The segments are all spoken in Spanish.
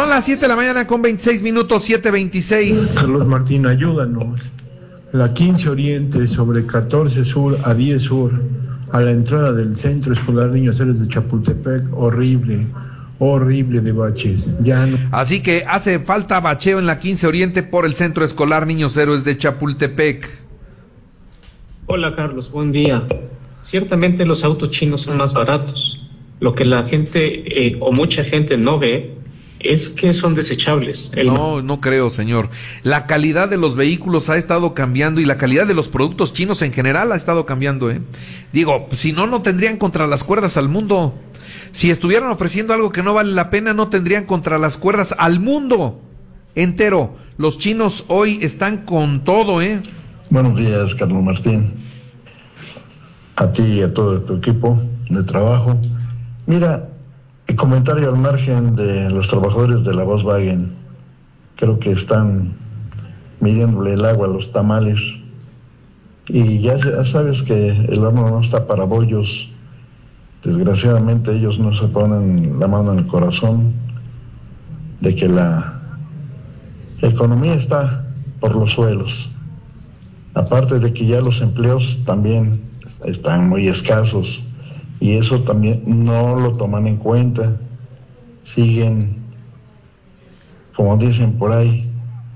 Son las 7 de la mañana con 26 minutos, 7:26. Carlos Martín, ayúdanos. La 15 Oriente sobre 14 Sur a 10 Sur, a la entrada del Centro Escolar Niños Héroes de Chapultepec, horrible de baches. Ya no... Así que hace falta bacheo en la 15 Oriente por el Centro Escolar Niños Héroes de Chapultepec. Hola Carlos, buen día. Ciertamente los autos chinos son más baratos. Lo que la gente o mucha gente no ve es que son desechables. No creo, señor. La calidad de los vehículos ha estado cambiando y la calidad de los productos chinos en general ha estado cambiando, ¿eh? Digo, si no tendrían contra las cuerdas al mundo. Si estuvieran ofreciendo algo que no vale la pena, no tendrían contra las cuerdas al mundo entero. Los chinos hoy están con todo, ¿eh? Buenos días, Carlos Martín. A ti y a todo tu equipo de trabajo. Mira, el comentario al margen de los trabajadores de la Volkswagen. Creo que están midiéndole el agua a los tamales. Y ya sabes que el horno no está para bollos. Desgraciadamente ellos no se ponen la mano en el corazón de que la economía está por los suelos. Aparte de que ya los empleos también están muy escasos y eso también no lo toman en cuenta. Siguen, como dicen por ahí,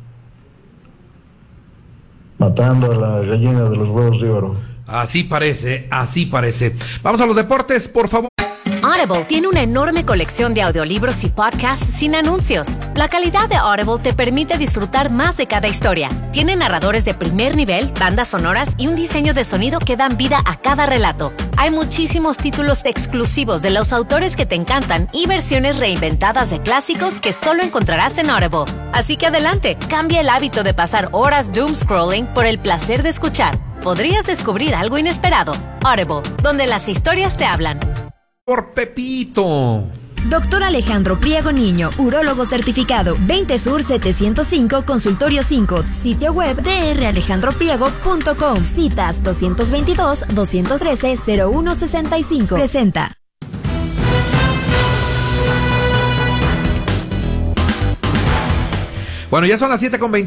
matando a la gallina de los huevos de oro. Así parece. Vamos a los deportes, por favor. Audible tiene una enorme colección de audiolibros y podcasts sin anuncios. La calidad de Audible te permite disfrutar más de cada historia. Tiene narradores de primer nivel, bandas sonoras y un diseño de sonido que dan vida a cada relato. Hay muchísimos títulos exclusivos de los autores que te encantan y versiones reinventadas de clásicos que solo encontrarás en Audible. Así que adelante, cambia el hábito de pasar horas doom scrolling por el placer de escuchar. Podrías descubrir algo inesperado. Audible, donde las historias te hablan. Por Pepito. Doctor Alejandro Priego Niño, urólogo certificado, 20 Sur 705, Consultorio 5, sitio web dralejandropriego.com, citas 222-213-0165. Presenta. Bueno, ya son las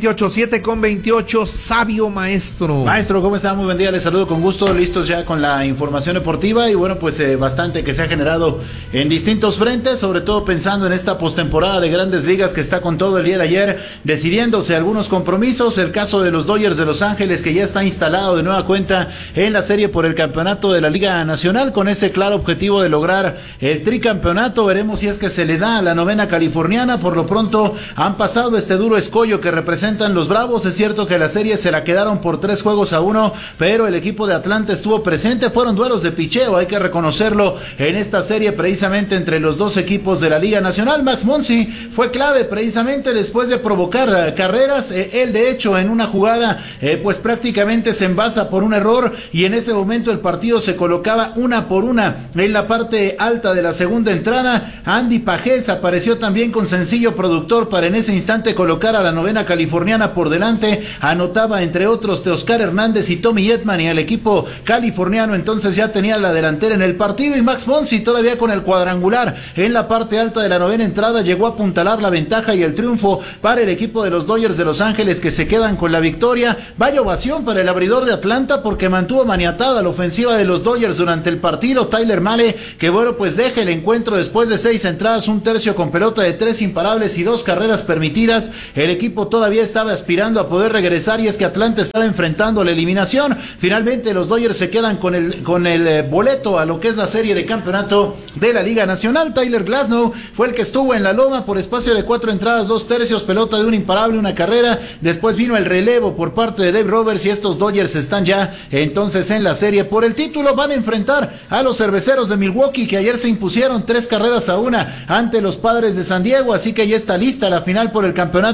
7:28, sabio maestro. Maestro, ¿cómo está? Muy buen día, les saludo con gusto, listos ya con la información deportiva y bueno, pues bastante que se ha generado en distintos frentes, sobre todo pensando en esta postemporada de Grandes Ligas que está con todo el día de ayer, decidiéndose algunos compromisos, el caso de los Dodgers de Los Ángeles que ya está instalado de nueva cuenta en la serie por el campeonato de la Liga Nacional con ese claro objetivo de lograr el tricampeonato. Veremos si es que se le da a la novena californiana. Por lo pronto han pasado este duro escollo que representan los Bravos. Es cierto que la serie se la quedaron por 3-1, pero el equipo de Atlanta estuvo presente. Fueron duelos de picheo, hay que reconocerlo, en esta serie precisamente entre los dos equipos de la Liga Nacional. Max Muncy fue clave precisamente después de provocar carreras. Él de hecho en una jugada pues prácticamente se envasa por un error y en ese momento el partido se colocaba 1-1 en la parte alta de la segunda entrada. Andy Pajés apareció también con sencillo productor para en ese instante colocar a la novena californiana por delante. Anotaba entre otros Teoscar Hernández y Tommy Edman y el equipo californiano entonces ya tenía la delantera en el partido y Max Muncy todavía con el cuadrangular en la parte alta de la novena entrada llegó a apuntalar la ventaja y el triunfo para el equipo de los Dodgers de Los Ángeles que se quedan con la victoria. Vaya ovación para el abridor de Atlanta porque mantuvo maniatada la ofensiva de los Dodgers durante el partido. Tyler Mahle que bueno pues deja el encuentro después de 6 entradas, un tercio con pelota de 3 imparables y 2 carreras permitidas. El equipo todavía estaba aspirando a poder regresar y es que Atlanta estaba enfrentando la eliminación. Finalmente los Dodgers se quedan con el boleto a lo que es la serie de campeonato de la Liga Nacional. Tyler Glasnow fue el que estuvo en la loma por espacio de 4 entradas, 2 tercios, pelota de un imparable, una carrera. Después vino el relevo por parte de Dave Roberts y estos Dodgers están ya entonces en la serie por el título. Van a enfrentar a los Cerveceros de Milwaukee que ayer se impusieron 3-1 ante los Padres de San Diego, así que ya está lista la final por el campeonato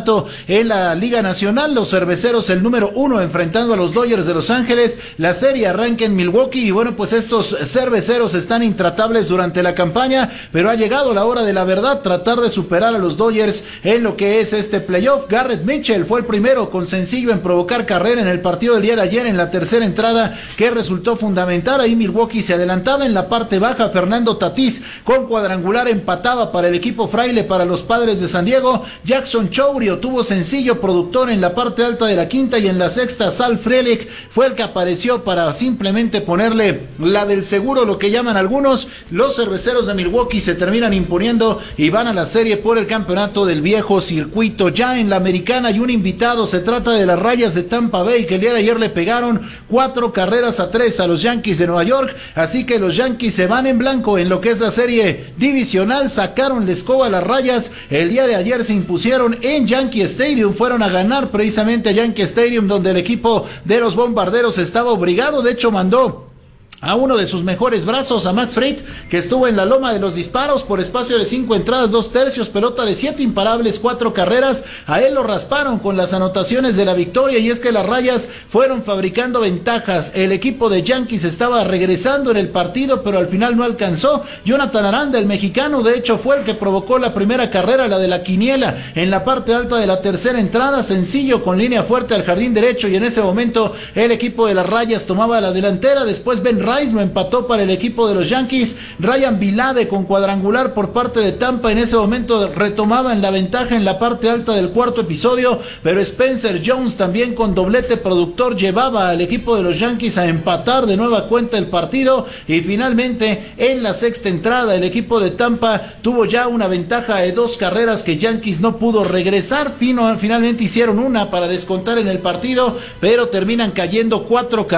campeonato en la Liga Nacional. Los Cerveceros, el número 1, enfrentando a los Dodgers de Los Ángeles. La serie arranca en Milwaukee y bueno, pues estos Cerveceros están intratables durante la campaña, pero ha llegado la hora de la verdad, tratar de superar a los Dodgers en lo que es este playoff. Garrett Mitchell fue el primero con sencillo en provocar carrera en el partido del día de ayer en la tercera entrada, que resultó fundamental. Ahí Milwaukee se adelantaba en la parte baja. Fernando Tatís con cuadrangular empataba para el equipo fraile para los Padres de San Diego. Jackson Chourio tuvo sencillo productor en la parte alta de la quinta, y en la sexta Sal Frelick fue el que apareció para simplemente ponerle la del seguro, lo que llaman algunos. Los Cerveceros de Milwaukee se terminan imponiendo y van a la serie por el campeonato del viejo circuito. Ya en la americana hay un invitado, se trata de las Rayas de Tampa Bay, que el día de ayer le pegaron 4-3 a los Yankees de Nueva York, así que los Yankees se van en blanco en lo que es la serie divisional. Sacaron la escoba a las Rayas, el día de ayer se impusieron en Yankee Stadium, fueron a ganar precisamente a Yankee Stadium, donde el equipo de los Bombarderos estaba obligado, de hecho mandó a uno de sus mejores brazos, a Max Fried, que estuvo en la loma de los disparos por espacio de 5 entradas, 2 tercios, pelota de 7 imparables, 4 carreras. A él lo rasparon con las anotaciones de la victoria, y es que las Rayas fueron fabricando ventajas. El equipo de Yankees estaba regresando en el partido, pero al final no alcanzó. Jonathan Aranda, el mexicano, de hecho fue el que provocó la primera carrera, la de la quiniela, en la parte alta de la tercera entrada, sencillo con línea fuerte al jardín derecho, y en ese momento el equipo de las Rayas tomaba la delantera. Después Ben Rice lo empató para el equipo de los Yankees. Ryan Vilade con cuadrangular por parte de Tampa, en ese momento retomaban la ventaja en la parte alta del cuarto episodio, pero Spencer Jones también con doblete productor llevaba al equipo de los Yankees a empatar de nueva cuenta el partido, y finalmente en la sexta entrada el equipo de Tampa tuvo ya una ventaja de 2 carreras que Yankees no pudo regresar. Finalmente hicieron una para descontar en el partido, pero terminan cayendo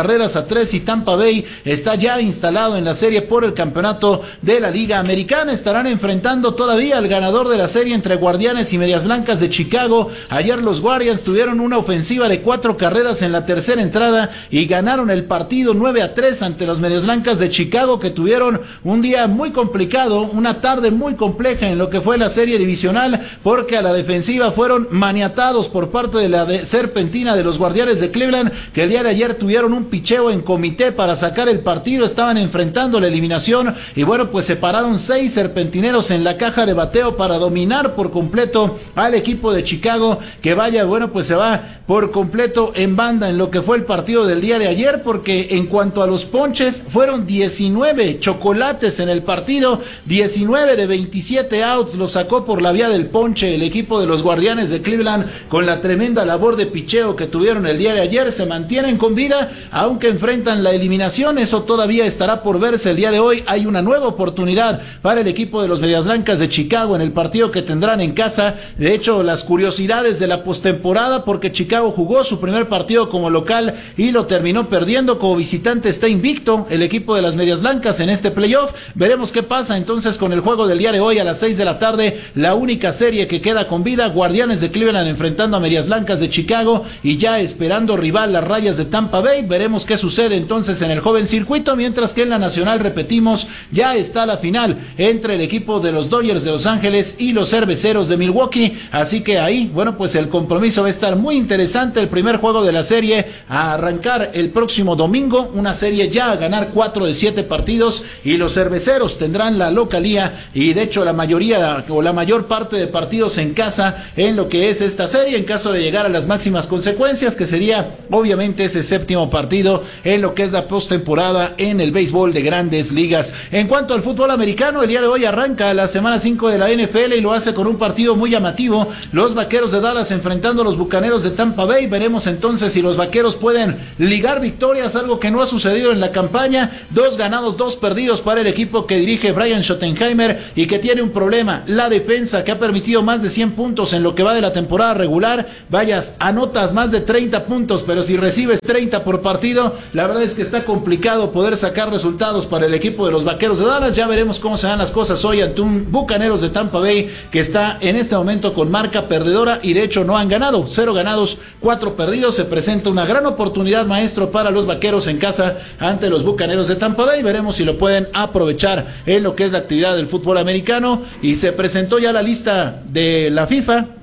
4-3, y Tampa Bay está ya instalado en la serie por el campeonato de la Liga Americana. Estarán enfrentando todavía al ganador de la serie entre Guardianes y Medias Blancas de Chicago. Ayer los Guardians tuvieron una ofensiva de 4 carreras en la tercera entrada y ganaron el partido 9-3 ante los Medias Blancas de Chicago, que tuvieron un día muy complicado, una tarde muy compleja en lo que fue la serie divisional, porque a la defensiva fueron maniatados por parte de la serpentina de los Guardianes de Cleveland, que el día de ayer tuvieron un picheo en comité para sacar el partido, estaban enfrentando la eliminación, y bueno, pues se pararon 6 serpentineros en la caja de bateo para dominar por completo al equipo de Chicago, que vaya, bueno, pues se va por completo en banda en lo que fue el partido del día de ayer, porque en cuanto a los ponches, fueron 19 chocolates en el partido, 19 de 27 outs los sacó por la vía del ponche el equipo de los Guardianes de Cleveland. Con la tremenda labor de picheo que tuvieron el día de ayer, se mantienen con vida, aunque enfrentan la eliminación. Eso todavía estará por verse el día de hoy. Hay una nueva oportunidad para el equipo de los Medias Blancas de Chicago en el partido que tendrán en casa. De hecho, las curiosidades de la postemporada, porque Chicago jugó su primer partido como local y lo terminó perdiendo. Como visitante está invicto el equipo de las Medias Blancas en este playoff. Veremos qué pasa entonces con el juego del día de hoy a las 6 de la tarde. La única serie que queda con vida, Guardianes de Cleveland enfrentando a Medias Blancas de Chicago, y ya esperando rival las Rayas de Tampa Bay. Veremos qué sucede entonces en el joven circuito, mientras que en la nacional, repetimos, ya está la final entre el equipo de los Dodgers de Los Ángeles y los Cerveceros de Milwaukee. Así que ahí, bueno, pues el compromiso va a estar muy interesante. El primer juego de la serie a arrancar el próximo domingo, una serie ya a ganar 4 de 7 partidos, y los Cerveceros tendrán la localía y de hecho la mayoría o la mayor parte de partidos en casa en lo que es esta serie, en caso de llegar a las máximas consecuencias, que sería obviamente ese séptimo partido en lo que es la postemporada en el béisbol de Grandes Ligas. En cuanto al fútbol americano, el día de hoy arranca la semana 5 de la NFL y lo hace con un partido muy llamativo. Los Vaqueros de Dallas enfrentando a los Bucaneros de Tampa Bay. Veremos entonces si los Vaqueros pueden ligar victorias, algo que no ha sucedido en la campaña. 2 ganados, 2 perdidos para el equipo que dirige Brian Schottenheimer, y que tiene un problema: la defensa, que ha permitido más de 100 puntos en lo que va de la temporada regular. Vayas, anotas más de 30 puntos, pero si recibes 30 por partido, la verdad es que está complicado poder sacar resultados para el equipo de los Vaqueros de Dallas. Ya veremos cómo se dan las cosas hoy ante un Bucaneros de Tampa Bay que está en este momento con marca perdedora, y de hecho no han ganado, 0 ganados, 4 perdidos. Se presenta una gran oportunidad, maestro, para los Vaqueros en casa ante los Bucaneros de Tampa Bay. Veremos si lo pueden aprovechar en lo que es la actividad del fútbol americano. Y se presentó ya la lista de la FIFA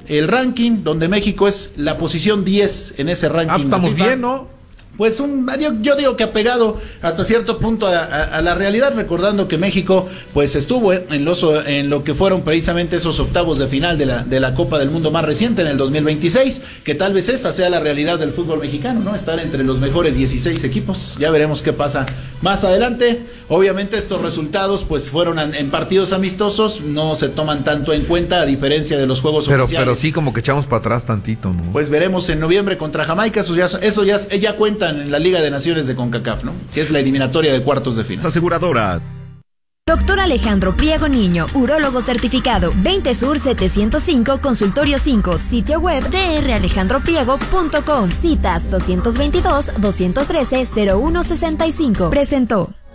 el ranking, donde México es la posición 10 en ese ranking. Estamos bien, ¿no? Pues yo digo que apegado hasta cierto punto a la realidad, recordando que México pues estuvo en lo que fueron precisamente esos octavos de final de la Copa del Mundo más reciente en el 2026, que tal vez esa sea la realidad del fútbol mexicano, ¿no? Estar entre los mejores 16 equipos. Ya veremos qué pasa más adelante. Obviamente estos resultados pues fueron en partidos amistosos, no se toman tanto en cuenta a diferencia de los juegos oficiales. Pero sí como que echamos para atrás tantito, ¿no? Pues veremos en noviembre contra Jamaica, eso ya cuentan en la Liga de Naciones de CONCACAF, ¿no? Que es la eliminatoria de cuartos de final. Aseguradora. Doctor Alejandro Priego Niño, urólogo certificado, 20 Sur 705, Consultorio 5, sitio web dralejandropriego.com, citas 222-213-0165. Presentó.